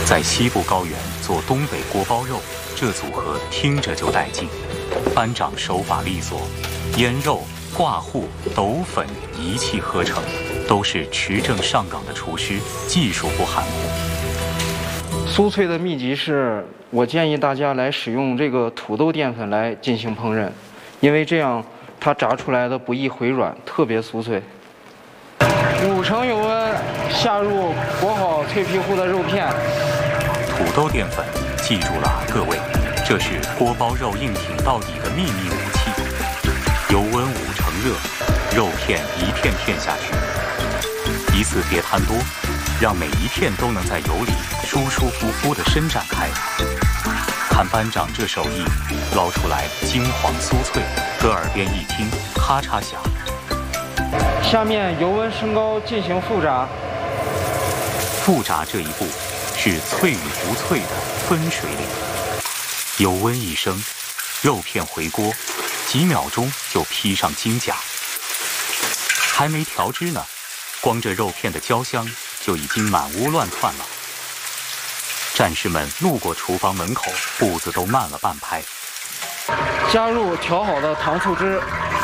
在西部高原做东北锅包肉，这组合听着就带劲。班长手法利索，腌肉、挂糊、抖粉一气呵成，都是持证上岗的厨师，技术不含糊。 酥脆的秘籍是，我建议大家来使用这个土豆淀粉来进行烹饪，因为这样它炸出来的不易回软，特别酥脆。5成油温下入裹好脆皮糊的肉片。 土豆淀粉，记住了各位，这是锅包肉硬挺到底的秘密武器。油温5成热，肉片一片片下去，一次别摊多，让每一片都能在油里舒舒服服地伸展开。看班长这手艺，捞出来金黄酥脆，搁耳边一听，咔嚓响。 下面油温升高进行复炸。 复炸这一步是脆与不脆的分水岭。油温一升，肉片回锅，几秒钟就披上金甲。还没调汁呢，光这肉片的焦香就已经满屋乱窜了。战士们路过厨房门口，步子都慢了半拍。 加入调好的糖醋汁，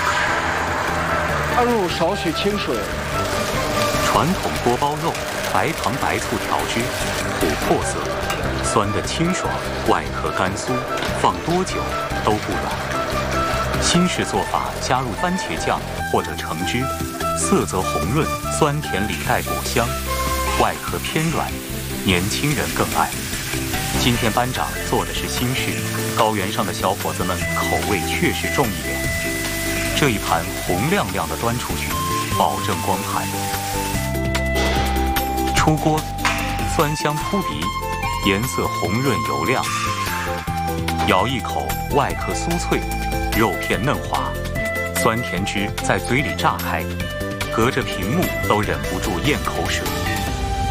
加入少许清水。 传统锅包肉，白糖白醋调汁，琥珀色，酸的清爽，外壳干酥，放多久都不软。新式做法加入番茄酱或者橙汁，色泽红润，酸甜里带果香，外壳偏软，年轻人更爱。今天班长做的是新式，高原上的小伙子们口味确实重一点。这一盘红亮亮的端出去，保证光盘。出锅，酸香扑鼻，颜色红润油亮。咬一口，外壳酥脆，肉片嫩滑，酸甜汁在嘴里炸开，隔着屏幕都忍不住咽口水。